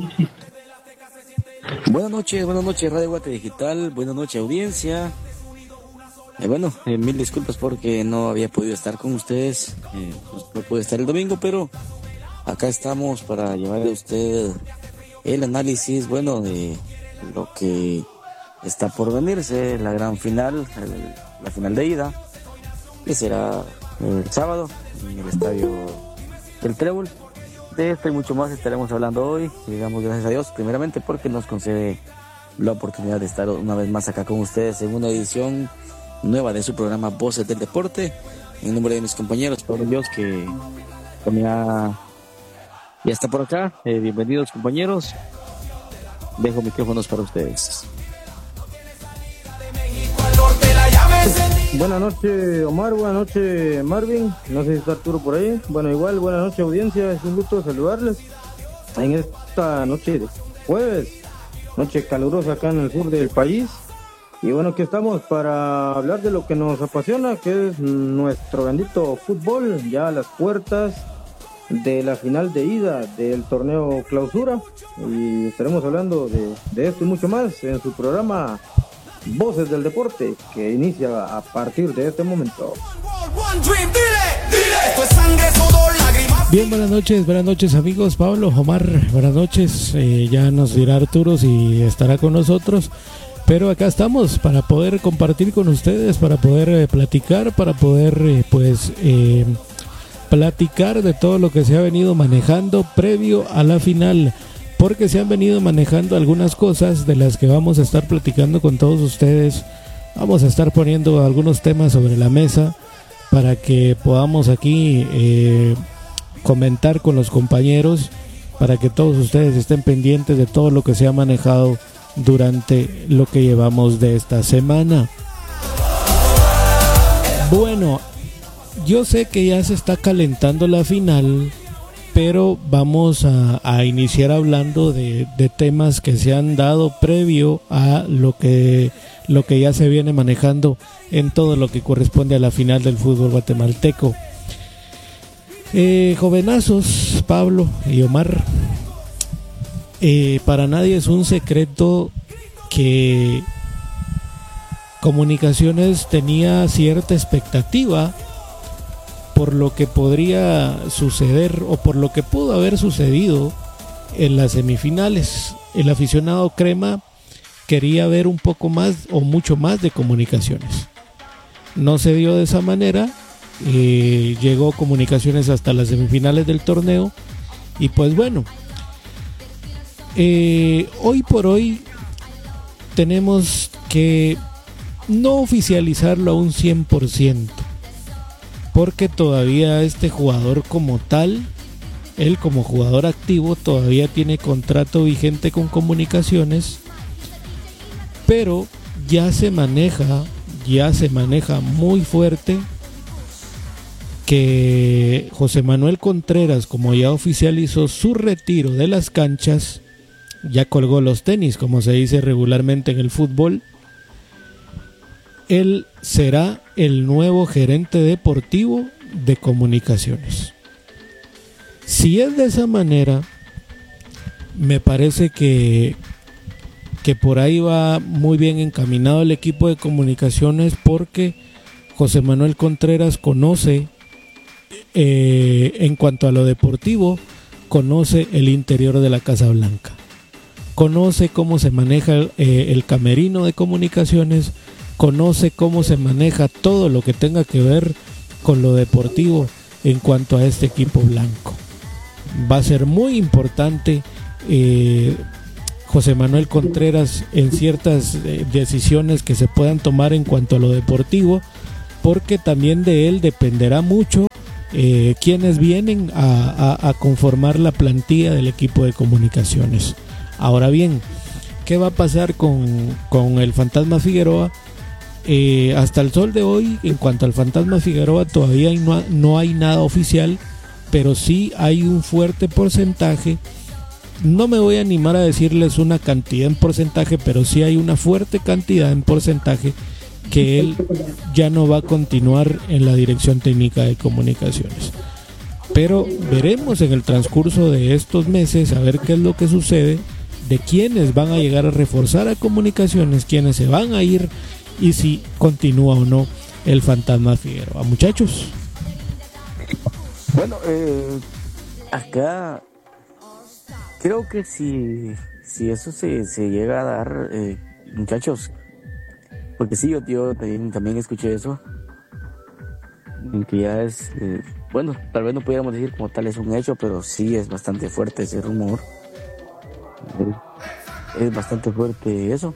Buenas noches Radio Guate Digital, buenas noches audiencia. Mil disculpas porque no había podido estar con ustedes, no pude estar el domingo, pero acá estamos para llevarle a usted el análisis, de lo que está por venirse, la gran final, la final de ida, que será el sábado en el estadio del Trébol. De esto y mucho más estaremos hablando hoy, y damos gracias a Dios primeramente porque nos concede la oportunidad de estar una vez más acá con ustedes en una edición nueva de su programa Voces del Deporte. En nombre de mis compañeros, Pablo Dios, que ya está por acá. Bienvenidos, compañeros. Dejo micrófonos para ustedes. Buenas noches, Omar. Buenas noches, Marvin. No sé si está Arturo por ahí. Buenas noches, audiencia. Es un gusto saludarles en esta noche de jueves, noche calurosa acá en el sur del país. Y aquí estamos para hablar de lo que nos apasiona, que es nuestro bendito fútbol, ya a las puertas de la final de ida del torneo Clausura. Y estaremos hablando de esto y mucho más en su programa Voces del Deporte, que inicia a partir de este momento. Bien, buenas noches amigos. Pablo, Omar, buenas noches. Ya nos dirá Arturo si estará con nosotros, pero acá estamos para poder compartir con ustedes, para poder platicar, para poder platicar de todo lo que se ha venido manejando previo a la final, porque se han venido manejando algunas cosas de las que vamos a estar platicando con todos ustedes. Vamos a estar poniendo algunos temas sobre la mesa para que podamos aquí comentar con los compañeros, para que todos ustedes estén pendientes de todo lo que se ha manejado durante lo que llevamos de esta semana. Bueno, yo sé que ya se está calentando la final, pero vamos a iniciar hablando de temas que se han dado previo a lo que ya se viene manejando en todo lo que corresponde a la final del fútbol guatemalteco. Jovenazos, Pablo y Omar, para nadie es un secreto que Comunicaciones tenía cierta expectativa por lo que podría suceder o por lo que pudo haber sucedido en las semifinales. El aficionado crema quería ver un poco más o mucho más de Comunicaciones. No se dio de esa manera. Llegó Comunicaciones hasta las semifinales del torneo y hoy por hoy tenemos que no oficializarlo a un 100%, porque todavía este jugador como tal, él como jugador activo, todavía tiene contrato vigente con Comunicaciones, pero ya se maneja muy fuerte que José Manuel Contreras, como ya oficializó su retiro de las canchas, ya colgó los tenis, como se dice regularmente en el fútbol, él será el nuevo gerente deportivo de Comunicaciones. Si es de esa manera, me parece que por ahí va muy bien encaminado el equipo de Comunicaciones, porque José Manuel Contreras conoce, en cuanto a lo deportivo, conoce el interior de la Casa Blanca, conoce cómo se maneja el camerino de Comunicaciones, conoce cómo se maneja todo lo que tenga que ver con lo deportivo en cuanto a este equipo blanco. Va a ser muy importante José Manuel Contreras en ciertas decisiones que se puedan tomar en cuanto a lo deportivo, porque también de él dependerá mucho quienes vienen a conformar la plantilla del equipo de Comunicaciones. Ahora bien, ¿qué va a pasar con el Fantasma Figueroa? Hasta el sol de hoy, en cuanto al Fantasma Figueroa, todavía no hay nada oficial, pero sí hay un fuerte porcentaje. No me voy a animar a decirles una cantidad en porcentaje, pero sí hay una fuerte cantidad en porcentaje que él ya no va a continuar en la dirección técnica de Comunicaciones. Pero veremos en el transcurso de estos meses a ver qué es lo que sucede, de quiénes van a llegar a reforzar a Comunicaciones, quiénes se van a ir y si continúa o no el fantasma Figueroa. Muchachos. Bueno, acá creo que si eso se llega a dar, muchachos, porque sí, yo también escuché eso, que ya es, bueno, tal vez no pudiéramos decir como tal es un hecho, pero sí es bastante fuerte ese rumor. Es bastante fuerte eso.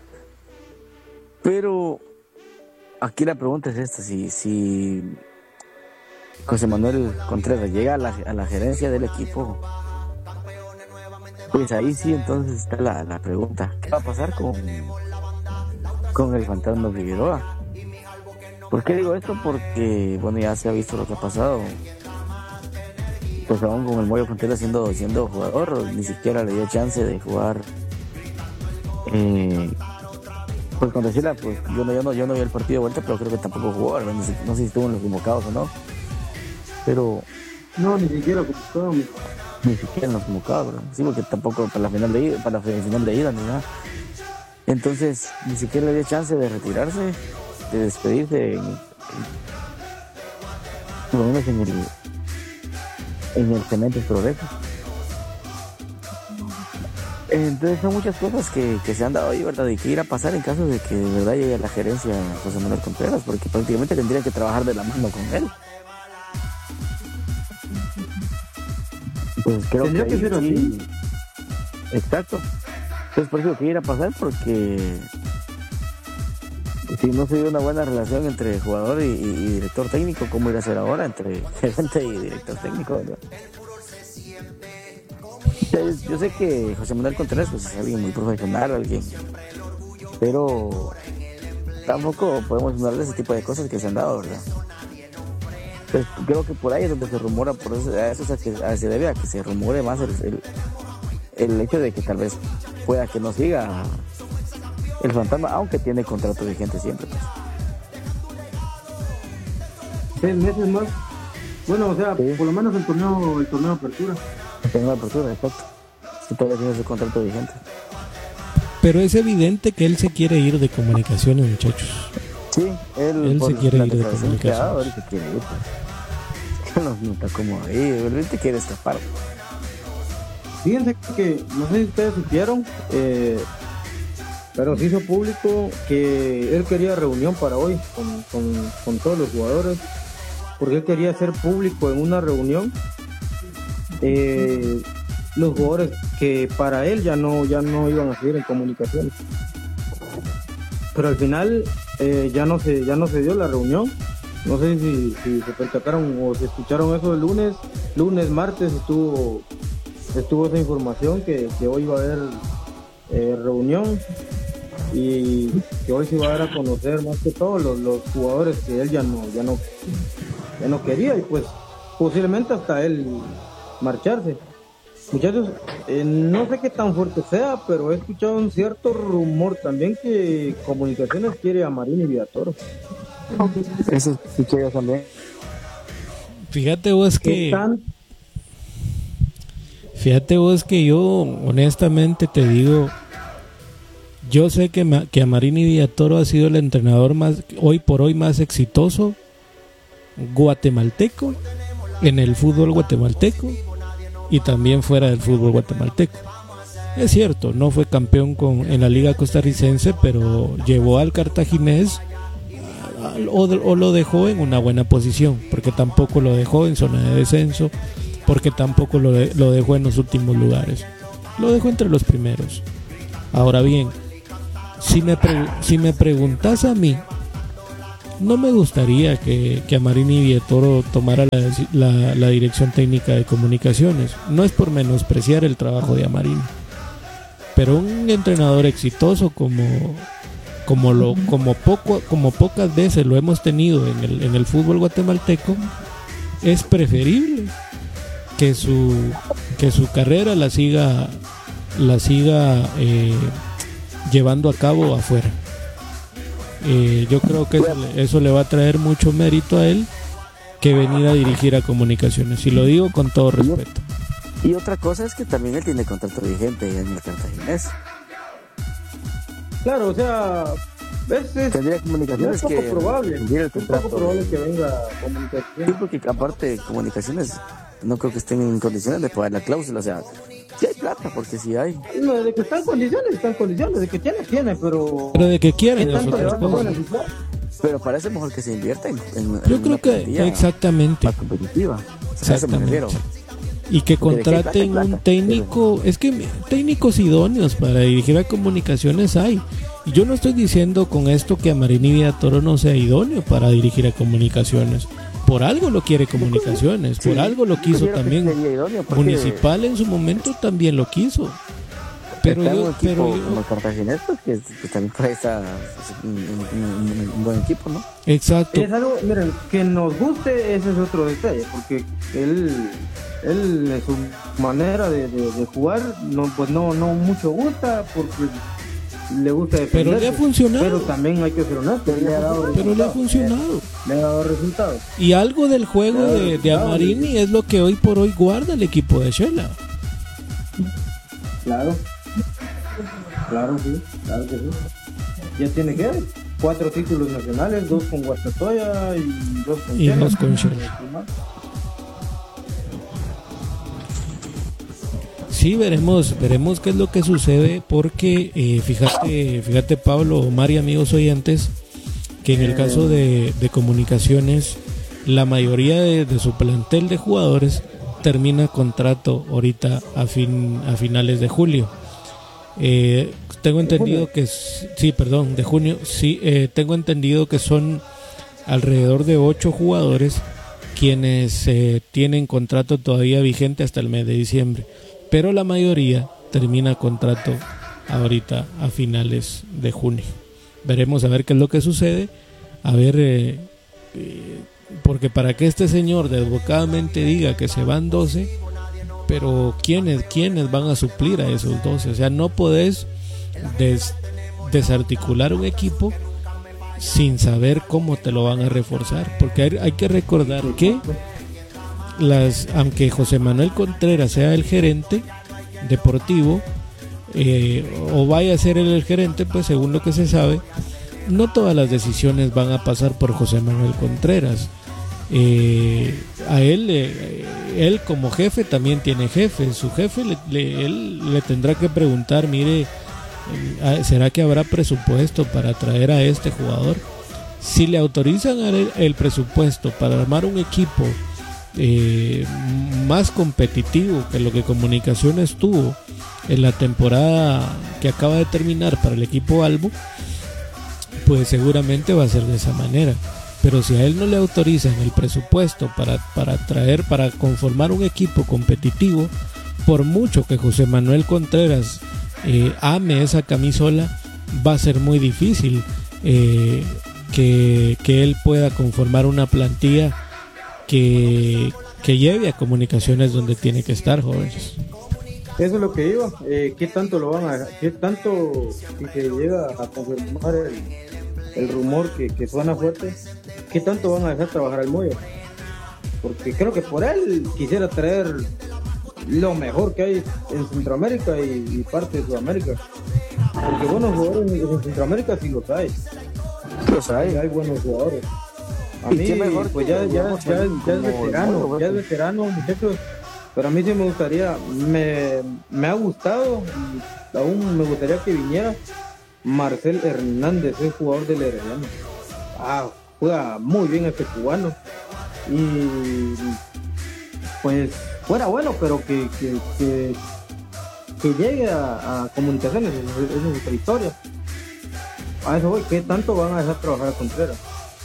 Pero aquí la pregunta es esta: si José Manuel Contreras llega a la gerencia del equipo, pues ahí sí entonces está la pregunta: ¿qué va a pasar con el fantasma Figueroa? ¿Por qué digo esto? Porque bueno, ya se ha visto lo que ha pasado. Pues aún con el Moyo Contreras siendo jugador, ni siquiera le dio chance de jugar. Pues con decirla, pues yo no vi el partido de vuelta, pero creo que tampoco jugó, ¿verdad? No sé si estuvo en los convocados o no, pero no, ni siquiera convocado. Ni siquiera en los convocados, ¿verdad? Sí, porque tampoco para la final de ida ni nada. Entonces ni siquiera le dio chance de retirarse, de despedirse por lo menos en el Cemento Progreso. Entonces son muchas cosas que se han dado ahí, ¿verdad? Y que ir a pasar en caso de que de verdad llegue a la gerencia José Manuel Contreras, porque prácticamente tendría que trabajar de la mano con él. Pues creo tendría que ser así. Exacto. Entonces por eso que ir a pasar, porque si no se dio una buena relación entre jugador y director técnico, ¿cómo irá a ser ahora entre gerente y director técnico, ¿verdad? Yo sé que José Manuel Contreras pues, es alguien muy profesional, pero tampoco podemos ignorar ese tipo de cosas que se han dado, ¿verdad? Pues creo que por ahí es donde se rumora, por eso se debe a que se rumore más el hecho de que tal vez pueda que no siga el fantasma, aunque tiene contrato vigente siempre, pues. 6 meses más. Bueno, o sea, sí. Por lo menos el torneo de apertura. El torneo de apertura, exacto. Si todavía tiene su contrato vigente. Pero es evidente que él se quiere ir de Comunicaciones, muchachos. Sí, él se quiere ir de Comunicaciones. Él se quiere ir, pues. No está como ahí, realmente quiere escapar. Fíjense que, no sé si ustedes supieron, pero se hizo público que él quería reunión para hoy con todos los jugadores, porque él quería hacer público en una reunión los jugadores que para él ya no iban a seguir en Comunicaciones. Pero al final ya no se dio la reunión. No sé si se percataron o si escucharon eso el lunes, martes estuvo esa información que hoy va a haber reunión y que hoy se va a dar a conocer más que todo los jugadores que él ya no quería, y pues posiblemente hasta él marcharse. Muchachos, no sé qué tan fuerte sea, pero he escuchado un cierto rumor también que Comunicaciones quiere a Marini Villatoro. Eso escuché yo también. Fíjate vos que yo honestamente te digo, yo sé que a Marini Villatoro ha sido el entrenador hoy por hoy más exitoso guatemalteco en el fútbol guatemalteco y también fuera del fútbol guatemalteco. Es cierto, no fue campeón en la liga costarricense, pero llevó al Cartaginés o lo dejó en una buena posición, porque tampoco lo dejó en zona de descenso, porque tampoco lo dejó en los últimos lugares, lo dejó entre los primeros. Ahora bien, si me preguntas a mí, no me gustaría que a Marini Villatoro tomara la dirección técnica de Comunicaciones. No es por menospreciar el trabajo de Amarini, pero un entrenador exitoso como pocas veces lo hemos tenido en el fútbol guatemalteco, es preferible que su carrera la siga llevando a cabo afuera. Yo creo que eso le va a traer mucho mérito a él, que venir a dirigir a Comunicaciones, y lo digo con todo respeto. Y otra cosa es que también él tiene contrato vigente en el Cartaginés. Claro, o sea, tendría Comunicaciones es poco que probable. el contrato. Es poco probable que venga Comunicaciones. Sí, porque aparte Comunicaciones no creo que estén en condiciones de pagar la cláusula, o sea, sí hay plata, porque sí hay. No, de que está en condiciones, de que tiene, pero de que quieren ¿qué las tanto le otras van a cosas. necesitar? Pero parece mejor que se invierta en Yo creo que exactamente. más competitiva. O sea, a eso me refiero. Y que Porque de qué contraten plata, un técnico, es que técnicos idóneos para dirigir a Comunicaciones hay. Y yo no estoy diciendo con esto que Amarini Villatoro no sea idóneo para dirigir a Comunicaciones. Por algo lo quiere Comunicaciones, por algo lo quiso también. Municipal en su momento también lo quiso. Pero como Cartaginés, pues que también puede estar un buen equipo, ¿no? Exacto. Es algo, miren, que nos guste, ese es otro detalle, porque él en su manera de jugar, pues no mucho gusta, porque le gusta defender. Pero le ha funcionado. Pero también hay que ser honesto, le ha funcionado. Le ha dado resultados. Y algo del juego de Amarini es lo que hoy por hoy guarda el equipo de Shela. Claro, sí, claro que sí. Ya tiene que 4 títulos nacionales, 2 con Guastatoya y 2 con Shela. Sí, veremos qué es lo que sucede, porque fíjate Pablo, Omar y amigos oyentes, que en el caso de Comunicaciones, la mayoría de su plantel de jugadores termina contrato ahorita a finales de julio. Tengo entendido que de junio. Sí, tengo entendido que son alrededor de 8 jugadores quienes tienen contrato todavía vigente hasta el mes de diciembre, pero la mayoría termina contrato ahorita a finales de junio. Veremos a ver qué es lo que sucede, a ver, porque para que este señor desbocadamente diga que se van 12, pero ¿quiénes van a suplir a esos 12? O sea, no podés desarticular un equipo sin saber cómo te lo van a reforzar, porque hay que recordar que aunque José Manuel Contreras sea el gerente deportivo, o vaya a ser el gerente, pues según lo que se sabe, no todas las decisiones van a pasar por José Manuel Contreras. A él como jefe también tiene jefe. Su jefe él le tendrá que preguntar, mire, ¿será que habrá presupuesto para traer a este jugador? Si le autorizan el presupuesto para armar un equipo más competitivo que lo que Comunicaciones tuvo en la temporada que acaba de terminar para el equipo Albo, pues seguramente va a ser de esa manera. Pero si a él no le autorizan el presupuesto para conformar un equipo competitivo, por mucho que José Manuel Contreras ame esa camisola, va a ser muy difícil que él pueda conformar una plantilla que lleve a Comunicaciones donde tiene que estar, jóvenes. Eso es lo que iba. ¿Qué tanto lo van a? ¿Qué tanto, si se llega a confirmar el rumor que suena fuerte, qué tanto van a dejar trabajar al Moya? Porque creo que por él quisiera traer lo mejor que hay en Centroamérica y parte de Sudamérica. Porque buenos jugadores en Centroamérica sí los hay. Hay buenos jugadores. A mí, pues ya es veterano, muchachos. Pero a mí sí me gustaría, me ha gustado, y aún me gustaría que viniera Marcel Hernández, el jugador del Herediano. Juega muy bien este cubano. Y pues fuera bueno, pero que llegue a Comunicaciones, esa es nuestra historia. A eso voy, ¿qué tanto van a dejar trabajar a Contreras?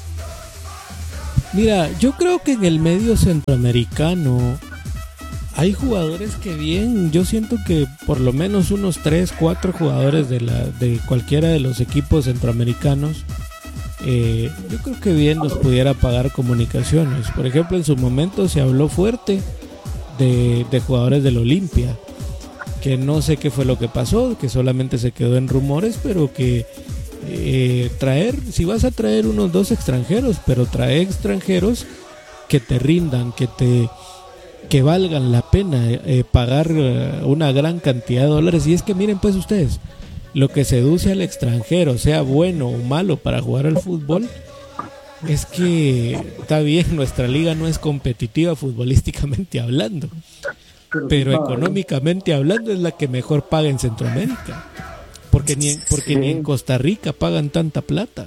Mira, yo creo que en el medio centroamericano hay jugadores que bien, yo siento que por lo menos unos 3, 4 jugadores de cualquiera de los equipos centroamericanos, yo creo que bien los pudiera pagar Comunicaciones. Por ejemplo, en su momento se habló fuerte de jugadores del Olimpia, que no sé qué fue lo que pasó, que solamente se quedó en rumores, pero que si vas a traer unos 2 extranjeros, pero trae extranjeros que te rindan, que valgan la pena pagar una gran cantidad de dólares. Y es que miren pues ustedes, lo que seduce al extranjero, sea bueno o malo para jugar al fútbol, es que está bien, nuestra liga no es competitiva futbolísticamente hablando, pero económicamente hablando es la que mejor paga en Centroamérica, porque ni en Costa Rica pagan tanta plata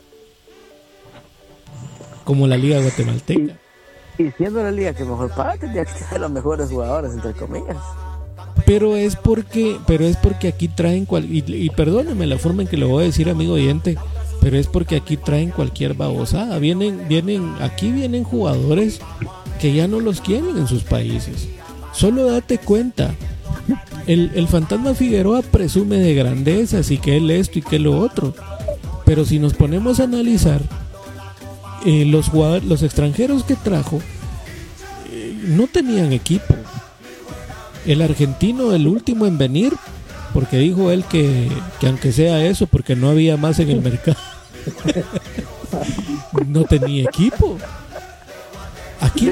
como la liga guatemalteca. Y siendo la liga que mejor paga, tendría que tener los mejores jugadores, entre comillas. Pero es porque aquí traen y perdóneme la forma en que lo voy a decir, amigo oyente, pero es porque aquí traen cualquier babosada. Aquí vienen jugadores que ya no los quieren en sus países. Solo date cuenta, el Fantasma Figueroa presume de grandezas y que él esto y que lo otro, pero si nos ponemos a analizar, los extranjeros que trajo no tenían equipo. El argentino, el último en venir, porque dijo él que aunque sea eso, porque no había más en el mercado, no tenía equipo. Aquí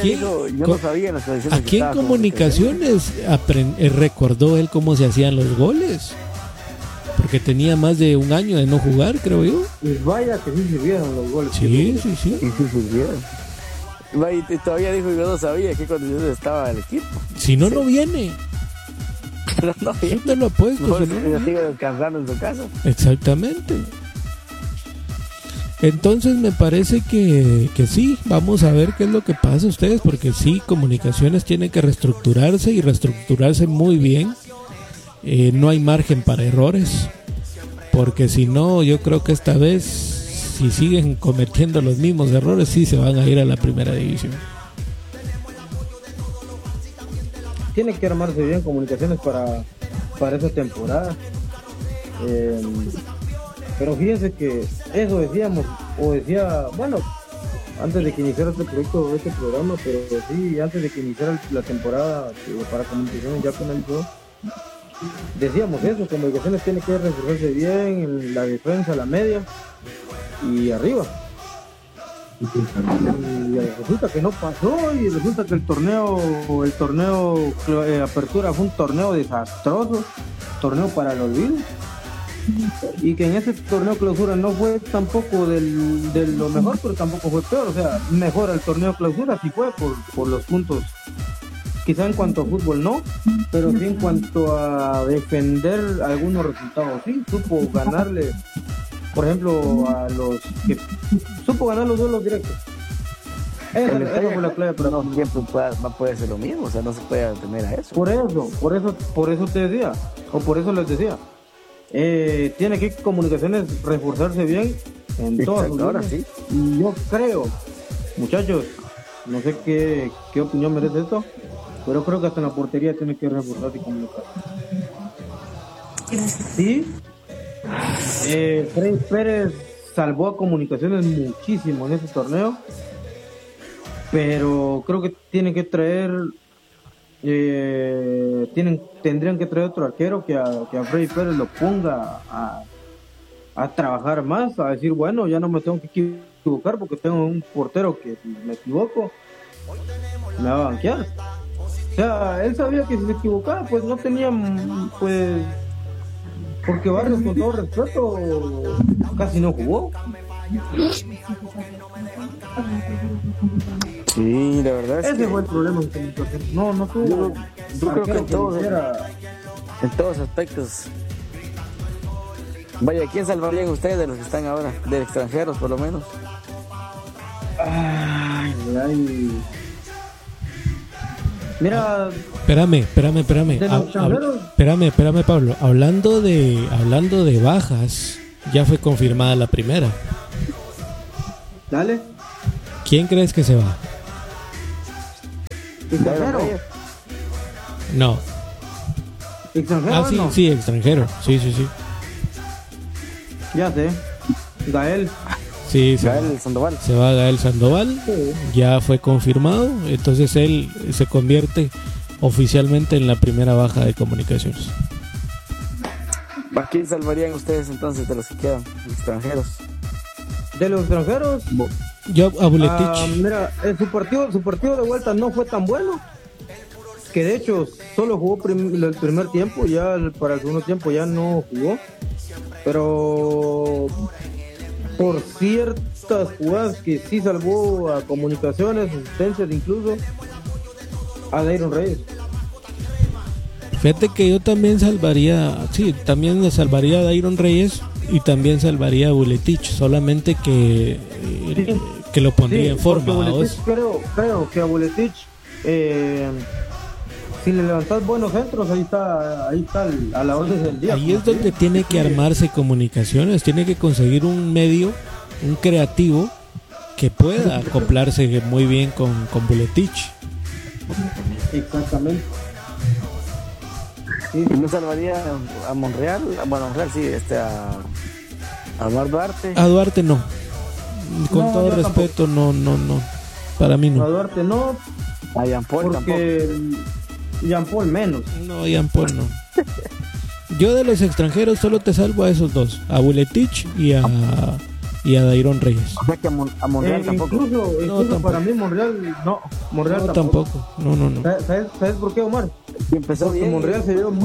en Comunicaciones recordó él cómo se hacían los goles, porque tenía más de un año de no jugar, creo yo. Y vaya que sí sirvieron los goles. Sí. Y sí sirvieron. Y todavía dijo, yo no sabía qué condiciones estaba el equipo. Si no, no viene. Pero no viene. Yo te lo apuesto. Mejor sigue descansando en su casa. Exactamente. Entonces me parece que sí, vamos a ver qué es lo que pasa ustedes, porque sí, Comunicaciones tiene que reestructurarse y reestructurarse muy bien. No hay margen para errores, porque si no, yo creo que esta vez, si siguen cometiendo los mismos errores, sí se van a ir a la primera división. Tiene que armarse bien Comunicaciones para esa temporada. Pero fíjense que eso decíamos, bueno, antes de que iniciara este programa, pero sí, antes de que iniciara la temporada para Comunicaciones ya finalizó, decíamos eso, Comunicaciones tiene que reforzarse bien en la defensa, la media y arriba. Y resulta que no pasó, y resulta que el torneo Apertura fue un torneo desastroso, torneo para el olvido, y que en ese torneo Clausura no fue tampoco de lo mejor, pero tampoco fue peor. O sea, mejor el torneo Clausura sí fue por los puntos, quizá en cuanto a fútbol no, pero sí en cuanto a defender algunos resultados, sí, supo ganarle, por ejemplo, a los que supo ganar los duelos directos. Esa fue la clave, pero no siempre puede ser lo mismo, o sea, no se puede detener a eso. Por eso te decía, o por eso les decía, tiene que Comunicaciones reforzarse bien en todas sus líneas. Sí. Y yo creo, muchachos, no sé qué opinión merece esto, pero creo que hasta en la portería tiene que reforzarse y comunicar. Sí. Freddy Pérez salvó a Comunicaciones muchísimo en ese torneo, pero creo que tienen que traer tendrían que traer otro arquero que a Freddy Pérez lo ponga a trabajar más, a decir, bueno, ya no me tengo que equivocar porque tengo un portero que si me equivoco me va a banquear. O sea, él sabía que si se equivocaba pues no tenía, pues, porque Barrios, con todo respeto, casi no jugó. Sí, la verdad es ese fue el problema en Comunicaciones. No tuvo. Yo creo que en todos aspectos. Vaya, ¿quién salvarían ustedes de los que están ahora? De extranjeros, por lo menos. Ay. Mira. Espérame, Pablo. Hablando de bajas, ya fue confirmada la primera. Dale. ¿Quién crees que se va? ¿Extranjero? No. ¿Extranjero? Sí, no? Sí, extranjero. Sí. Ya sé. Gael. Sí, Gael Sandoval. Se va Gael Sandoval. Sí. Ya fue confirmado. Entonces él se convierte oficialmente en la primera baja de Comunicaciones. ¿A quién salvarían ustedes entonces de los que quedan, extranjeros? De los extranjeros, Yo a Buletich. Mira, su partido de vuelta no fue tan bueno, que de hecho solo jugó el primer tiempo, ya para el segundo tiempo ya no jugó, pero por ciertas jugadas que sí salvó a Comunicaciones, asistencias incluso a Dairon Reyes. Fíjate que yo también también le salvaría a Dairon Reyes y también salvaría a Buletich, solamente que lo pondría en forma. Buletich, creo que a Buletich, si le levantas buenos centros, ahí está a la orden del día. Ahí es donde tiene que armarse Comunicaciones, tiene que conseguir un medio, un creativo que pueda acoplarse muy bien con Buletich. Exactamente. Sí. ¿Y no salvaría a Monreal? Bueno, Monreal sí, a Omar Duarte. A Duarte no. Con todo respeto, no. Para mí no. A Duarte no. A Jean Paul porque Jean Paul menos. No, Jean Paul no. Yo de los extranjeros solo te salvo a esos dos, a Buletich y a Dairon Reyes. O sea que a Monreal tampoco. Incluso para mí Monreal tampoco. No. ¿Sabes por qué, Omar? Empezó bien. Monreal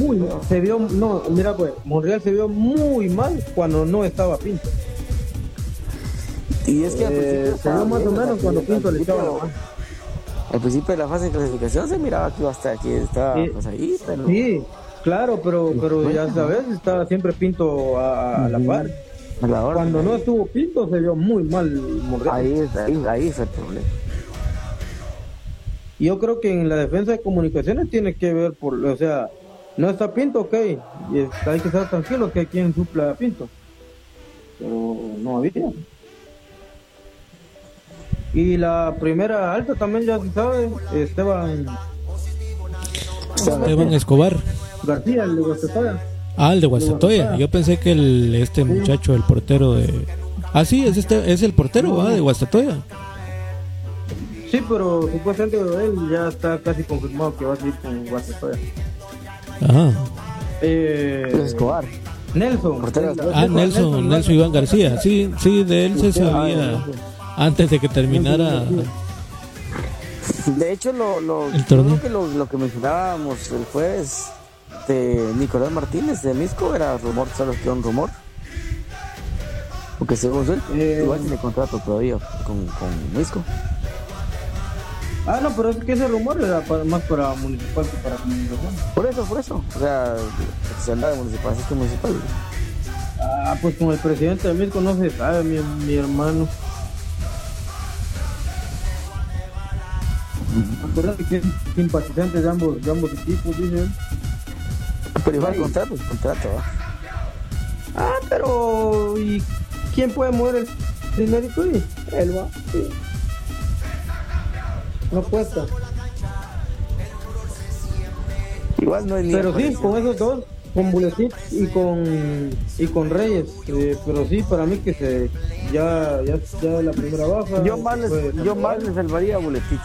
Monreal se vio muy mal cuando no estaba Pinto. Y es que se vio más o menos cuando Pinto le echaba la mano. Al principio de la fase de clasificación se miraba que estaba pues ahí, pero... Sí, claro, pero ya sabes, estaba siempre Pinto a la par. Cuando no estuvo Pinto se vio muy mal Monreal. Ahí es el problema. Yo creo que en la defensa de Comunicaciones tiene que ver no está Pinto, ok, y hay que estar tranquilos que hay quien supla a Pinto, pero no había. Y la primera alta también ya se sabe, Esteban Escobar García, el de Guastatoya. El de Guastatoya. Yo pensé que muchacho, el portero de... sí, es el portero de Guastatoya. Sí, pero supuestamente él ya está casi confirmado que va a seguir con Guastatoya. Escobar. Nelson Iván García. Sí, de él se sabía antes de que terminara. De hecho, lo que mencionábamos el jueves de Nicolás Martínez de Misco era rumor, solo que un rumor. Porque según él, igual tiene contrato todavía con Misco. No, pero es que ese rumor era más para municipal que para comunicación. Por eso. O sea, se anda de municipal, es que municipal. Pues con el presidente de Misco no se sabe, mi hermano. Acuérdate que es simpatizante de ambos equipos, dice él. Pero igual contrato, pero ¿y quién puede mover el dinero? Él va, sí. No cuesta. Igual no es ni. Pero sí, con esos dos, con Buletich y con Reyes. Pero sí, para mí que ya la primera baja. Yo más les salvaría a Buletich.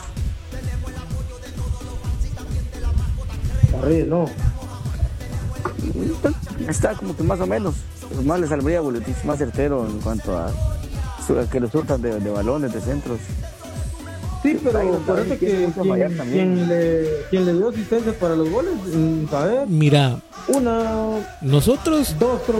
A Reyes no. Está como que más o menos. Más le salvaría a Buletich, más certero en cuanto a que lo surtan de balones, de centros. Sí, pero parece que quien le dio asistencia para los goles, ¿sabes? Mira, nosotros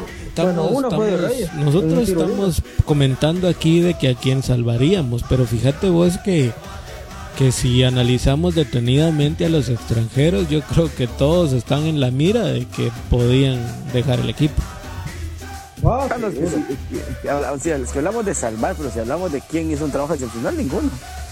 estamos comentando aquí de que a quién salvaríamos, pero fíjate vos que si analizamos detenidamente a los extranjeros, yo creo que todos están en la mira de que podían dejar el equipo. Si hablamos de salvar, pero si hablamos de quién hizo un trabajo excepcional, ninguno.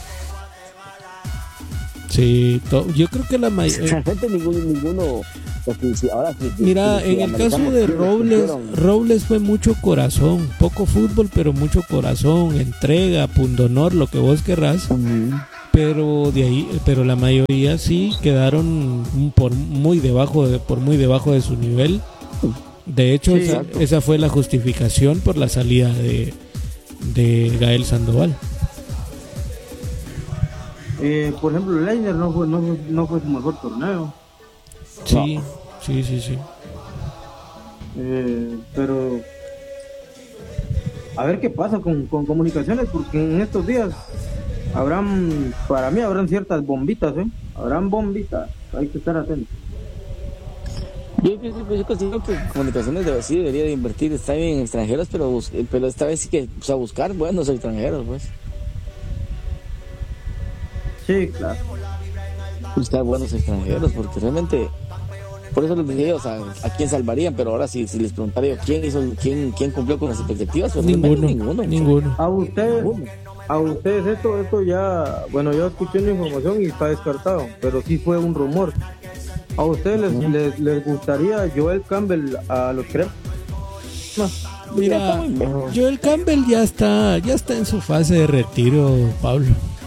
Sí, yo creo que la mayoría. ninguno. Mira, en el caso de Robles fue mucho corazón, poco fútbol, pero mucho corazón, entrega, pundonor, lo que vos querrás. Pero la mayoría sí quedaron por muy debajo de su nivel. De hecho, sí, esa fue la justificación por la salida de Gael Sandoval. Por ejemplo, Leiner no fue su mejor torneo. Sí. Pero a ver qué pasa con Comunicaciones, porque en estos días para mí habrán ciertas bombitas, habrán bombitas, hay que estar atentos. Yo considero que Comunicaciones sí debería de invertir, está bien en extranjeros, pero esta vez sí que, o sea, buscar buenos extranjeros, pues. Sí, claro. Buscar buenos extranjeros, porque realmente, por eso les decía, o sea, a quién salvarían, pero ahora si les preguntara yo quién cumplió con las expectativas, pues ninguno. A ustedes esto ya, bueno, yo escuché una información y está descartado, pero sí fue un rumor. ¿A ustedes les gustaría Joel Campbell a los Cremas? Mira, Joel Campbell ya está en su fase de retiro, Pablo.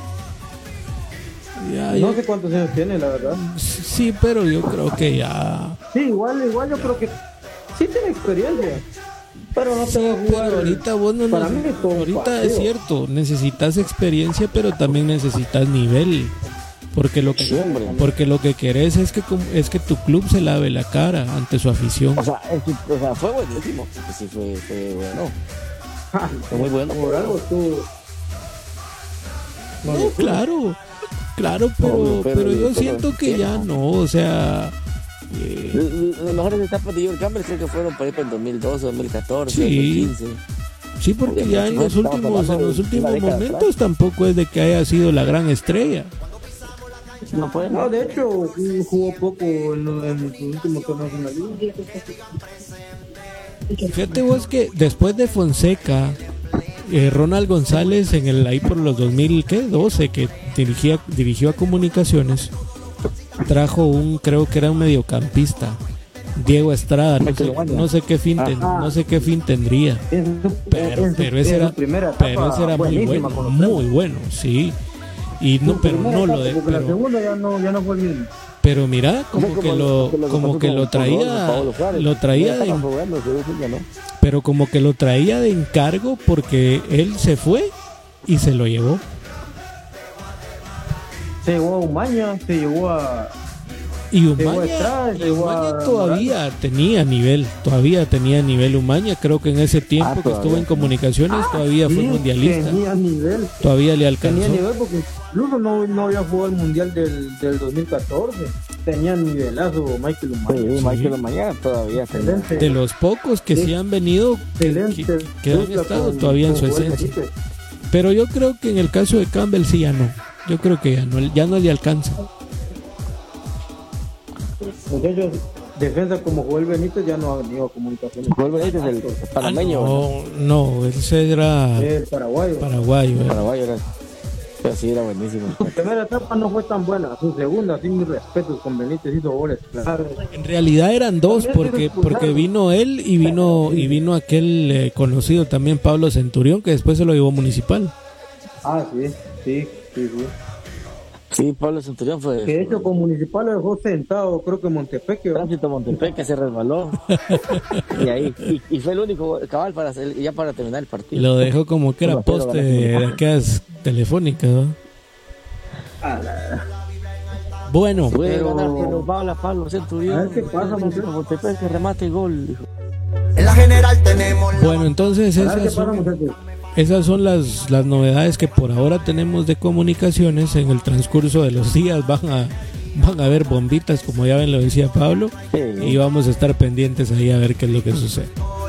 No sé cuántos años tiene, la verdad. Sí, pero yo creo que ya... Sí, igual yo creo que sí tiene experiencia. Pero no te va a jugar. Pero ahorita vos no... Para mí ahorita es cierto, necesitas experiencia, pero también necesitas nivel. Porque lo que querés es que tu club se lave la cara ante su afición. O sea, fue buenísimo. Sí, fue bueno. Fue muy bueno. Por algo tú... No, claro, pero yo siento que ya no, o sea... Las mejores etapas de Joel Campbell creo que fueron para el 2012, 2014, sí, 2015. Sí, porque ya en los últimos momentos tampoco es de que haya sido la gran estrella. No, de hecho, jugó poco en los últimos torneos en la liga. Fíjate vos que después de Fonseca, Ronald González ahí por los 2012 que dirigió a Comunicaciones, trajo creo que era un mediocampista, Diego Estrada, no sé qué fin tendría, pero ese era muy bueno, sí. Y no, pero no lo de. Pero la segunda ya no fue el mismo. Pero mira, como que lo traía pero como que lo traía de encargo porque él se fue y se lo llevó. Se llevó a Umaña, se llevó a... Y Umaña todavía tenía nivel Umaña, creo que en ese tiempo que estuvo en Comunicaciones todavía fue mundialista. Tenía nivel. Todavía le alcanzó. Tenía nivel porque incluso no había jugado el mundial del 2014. Tenía nivelazo Michael Umaña. Sí, Michael Umaña todavía excelente. De los pocos que sí han venido, que han estado todavía en su esencia. Pero yo creo que en el caso de Campbell sí ya no. Yo creo que ya no le alcanza. Muchachos, defensa como Joel Benítez ya no ha venido a Comunicaciones. Joel Benítez el panameño. No, ese era el paraguayo. Paraguayo era. Pero sí, era buenísimo. Su primera etapa no fue tan buena, su segunda, sin mis respetos, con Benítez hizo goles. Claro. En realidad eran dos, porque vino él y vino aquel conocido también, Pablo Centurión, que después se lo llevó Municipal. Sí. Sí, Pablo Centurión fue. Que de hecho con Municipal lo dejó sentado, creo que Montepeque. Tránsito Montepeque se resbaló. Y ahí, y fue el único cabal para terminar el partido. Lo dejó como que era poste de aquellas telefónicas, ¿no? Bueno. Puede ganar que nos va a la Pablo Centurión. A ver qué pasa, Montepeque remate y gol, dijo. En la general tenemos. Bueno, entonces esas son las novedades que por ahora tenemos de Comunicaciones. En el transcurso de los días van a haber bombitas, como ya ven, lo decía Pablo, y vamos a estar pendientes ahí a ver qué es lo que sucede.